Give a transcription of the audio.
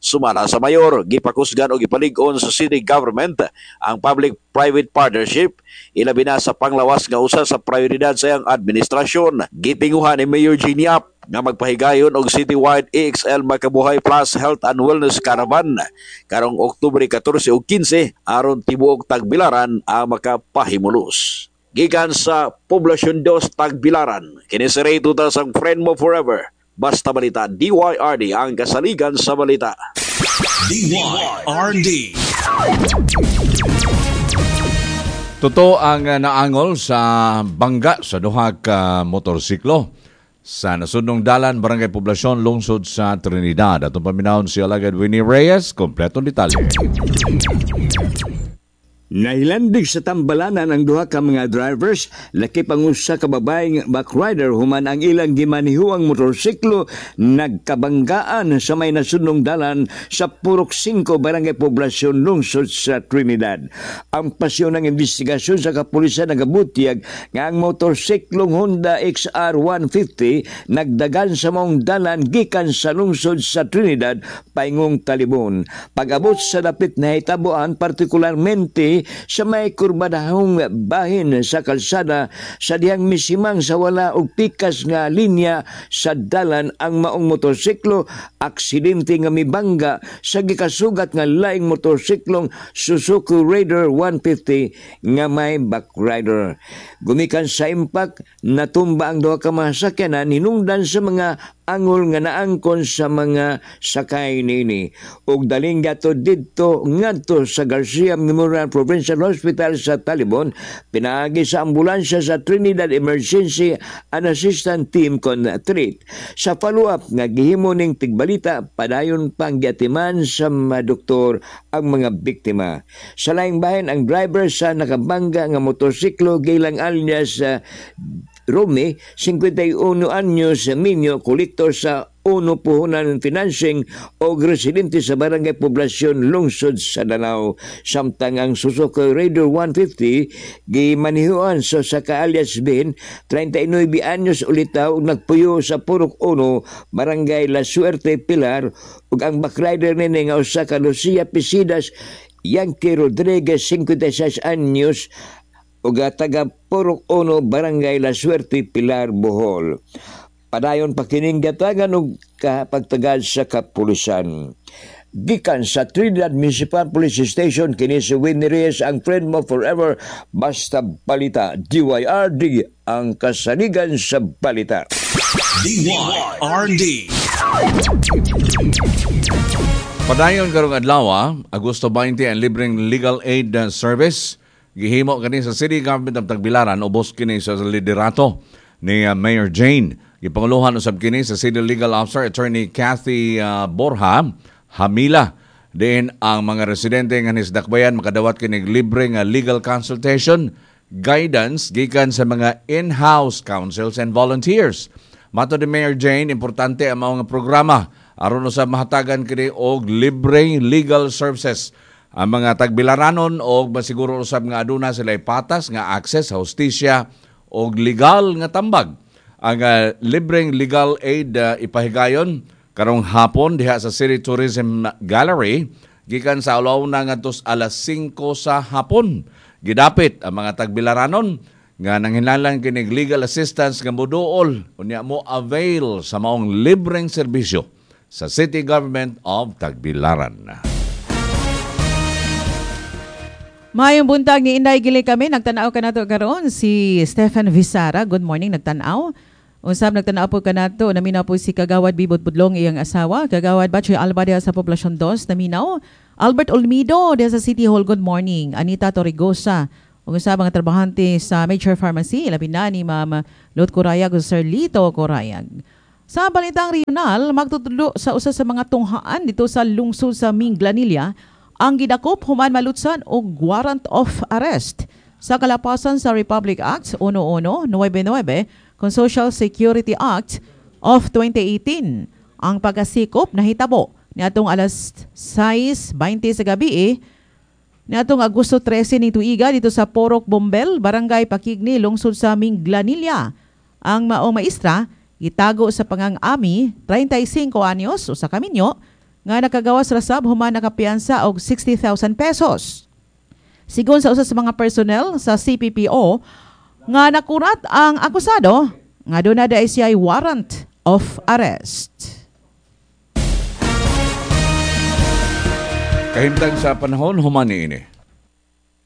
Sumala sa mayor, gipakusgan o gipalig-on sa city government ang public-private partnership, ilabi na sa panglawas nga usa sa prioridad sa iyang administrasyon. Gitinguhan ni Mayor Gene Yap nga magpahigayon og citywide EXL Makabuhay Plus Health and Wellness Caravan karong Oktubre 14 ug 15 aron tibuok Tagbilaran ang makapahimulos. Gikan sa Poblasyon 2 Tagbilaran, kini si Ray Tutas ang friend mo forever. Basta Balita DYRD ang kasaligan sa balita. DYRD. Totoo ang naangol sa bangga sa duha ka motorsiklo sa nasudnong dalan Barangay Poblasyon, lungsod sa Trinidad. Atong paminahon si Alagad Winnie Reyes, kompletong detalye. Nahilandig sa tambalanan ang duha ka mga drivers, laki pangusa ka babaeng backrider human ang ilang gimanihuang motorsiklo nagkabanggaan sa may nasudnong dalan sa Purok 5 Barangay Poblasyon, lungsod sa Trinidad. Ang pasyon ng investigasyon sa kapulisan nagabutiag nga ang motorsiklong Honda XR 150 nagdagan sa maong dalan gikan sa lungsod sa Trinidad paingong Talibon. Pag-abot sa dapit na hitabuan, partikularmente sa may kurbadahong bahin sa kalsada sa dihang misimang sa wala og pikas nga linya sa dalan ang maong motorsiklo, aksidente nga mibangga sa gikasugat nga laing motorsiklong Suzuki Raider 150 nga may backrider. Gumikan sa impact, natumba ang duha ka mga sakyanan hinungdan sa mga angol nga naangkon sa mga sakay nini. Og daling gato didto ngadto sa Garcia Memorial Provincial Hospital sa Talibon, pinaagi sa ambulansya sa Trinidad Emergency and Assistant Team kon treat. Sa follow-up nga gihimo ning tigbalita, padayon pang giatiman sa mga doktor ang mga biktima. Sa laing bahin, ang driver sa nakabangga nga motorsiklo gilang alias Romy, 51 anyos, minyo, kolektor sa Uno Puhunan Financing o residente sa Barangay Poblasyon, lungsod sa Danao. Samtang ang Suzuki Raider 150 gimanihuan sa saka alias Bin, 39 anyos ulitaw, nagpuyo sa Purok 1, Barangay La Suerte, Pilar, ug ang backrider nini nga usa ka Lucia Pisidas Yankee Rodriguez, 56 anyos, o taga Purok 1, Barangay La Suerte, Pilar, Bohol. Padayon pakining gatagan og kapagtagad sa kapulisan. Gikan sa Trinidad Municipal Police Station, kini si Winnie Reyes, ang friend mo forever. Basta Balita DYRD ang kasaligan sa balita. DYRD. Padayon karong adlaw, Agosto 20, ang libreng legal aid service gihimo kani sa City Government of Tagbilaran, ubos kini sa liderato ni Mayor Jane. Gipanguluhan usab kini sa City Legal Officer Attorney Kathy Borja Hamila. Din ang mga residente nga nisdakbayan makadawat kini libreng legal consultation, guidance gikan sa mga in-house counsels and volunteers. Matod ni Mayor Jane, importante ang mga programa aron usab mahatagan kini og libreng legal services ang mga Tagbilaranon o masiguro usab nga aduna sila patas nga access sa hustisya o legal nga tambag. Ang libreng legal aid ipahigayon karong hapon diha sa City Tourism Gallery gikan sa alauna ngadto alas 5 sa hapon. Gidapit ang mga Tagbilaranon nga nanghinahanglan kinig legal assistance nga moduol unya mo avail sa maong libreng serbisyo sa City Government of Tagbilaran. Mayong buntag ni Inday Gili kami, nagtanaw ka nato karon si Stephen Visara. Good morning, nagtanaw. Usab nagtanaw po ka nato, naminaw po si Kagawad Bibot Budlong iyang asawa. Kagawad Batchoy Alba diha sa Poblasyon 2, naminaw. Albert Olmido diha sa City Hall, good morning. Anita Torrigosa, usab ang trabahante sa Major Pharmacy, labi na ni Ma'am Lot Corayag o Sir Lito Corayag. Sa balitang regional, magtutulo sa usa sa mga tunghaan dito sa lungsod sa Minglanilla, ang gidakop human malutsan og warrant of arrest sa kalapasan sa Republic Act 1199 kung Social Security Act of 2018. Ang pagkasikop nahitabo niadtong alas 6:20 sa gabi niadtong Agosto 13 ni tuiga dito sa Porok Bombel, Barangay Pakigni, lungsod sa Minglanilla. Ang maong maestra gitago sa pangang-ami 35 anyos o sa kaminyo nga nakagawas rasab human nakapiyansa og 60,000 pesos. Sigon sa usa sa mga personnel sa CPPO nga nakurat ang akusado nga doon na siya warrant of arrest. Kahimtang sa panahon, human ini.